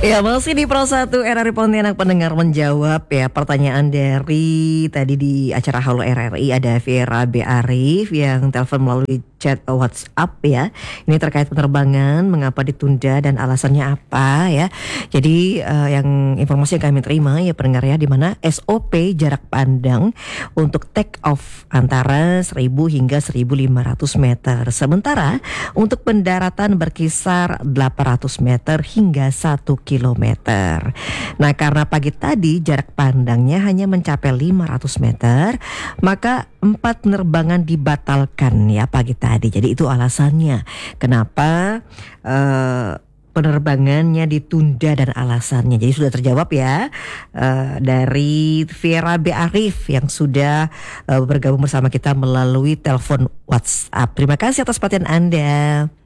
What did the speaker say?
Ya, masih di Pro 1 RRI Pontianak, pendengar menjawab ya pertanyaan dari tadi di acara Halo RRI. Ada Vera B. Arif yang telepon melalui chat WhatsApp ya. Ini terkait penerbangan, mengapa ditunda dan alasannya apa ya. Jadi yang informasi yang kami terima ya pendengar ya, di mana SOP jarak pandang untuk take off antara 1000 hingga 1500 meter. Sementara untuk pendaratan berkisar 800 meter hingga 1 kilometer. Nah, karena pagi tadi jarak pandangnya hanya mencapai 500 meter, maka 4 penerbangan dibatalkan ya pagi tadi. Jadi itu alasannya kenapa penerbangannya ditunda dan alasannya. Jadi sudah terjawab ya dari Vera B. Arif yang sudah bergabung bersama kita melalui telepon WhatsApp. Terima kasih atas perhatian Anda.